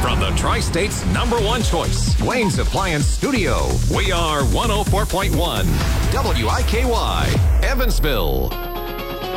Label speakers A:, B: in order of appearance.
A: From the Tri-State's #1 choice, Wayne's Appliance Studio, we are 104.1 WIKY, Evansville.